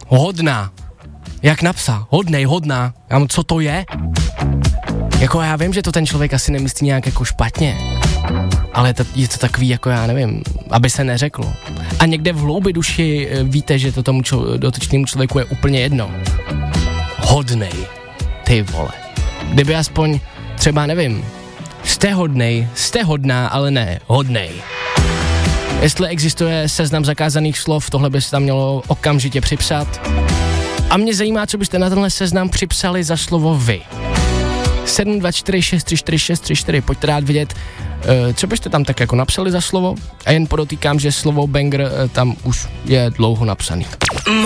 Hodná. Jak napsal? Hodnej, hodná. Co to je? Jako já vím, že to ten člověk asi nemyslí nějak jako špatně. Ale je to takový, jako já nevím, aby se neřeklo. A někde v hloubi duši víte, že to tomu dotyčnému člověku je úplně jedno. Hodnej. Ty vole. Kdyby aspoň třeba, nevím, jste hodnej, jste hodná, ale ne, hodnej. Jestli existuje seznam zakázaných slov, tohle by se tam mělo okamžitě připsat. A mě zajímá, co byste na tenhle seznam připsali za slovo vy. 724634634, pojďte rád vidět, co byste tam tak jako napsali za slovo. A jen podotýkám, že slovo banger tam už je dlouho napsaný.